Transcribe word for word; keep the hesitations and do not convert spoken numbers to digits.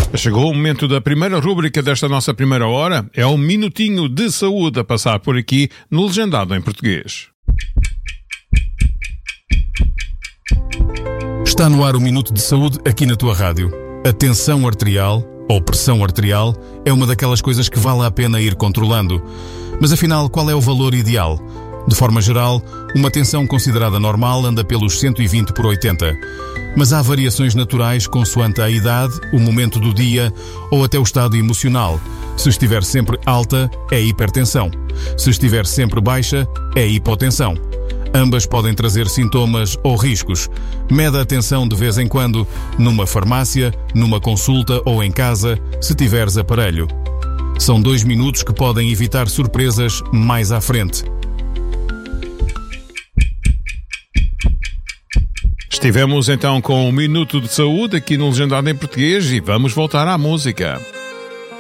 Chegou o momento da primeira rúbrica desta nossa primeira hora. É um minutinho de saúde a passar por aqui no Legendado em Português. Está no ar o Minuto de Saúde aqui na tua rádio. A tensão arterial, ou pressão arterial, é uma daquelas coisas que vale a pena ir controlando. Mas afinal, qual é o valor ideal? De forma geral, uma tensão considerada normal anda pelos cento e vinte por oitenta. Mas há variações naturais consoante a idade, o momento do dia ou até o estado emocional. Se estiver sempre alta, é hipertensão. Se estiver sempre baixa, é hipotensão. Ambas podem trazer sintomas ou riscos. Mede a tensão de vez em quando, numa farmácia, numa consulta ou em casa, se tiveres aparelho. São dois minutos que podem evitar surpresas mais à frente. Estivemos então com um Minuto de Saúde aqui no Legendado em Português e vamos voltar à música.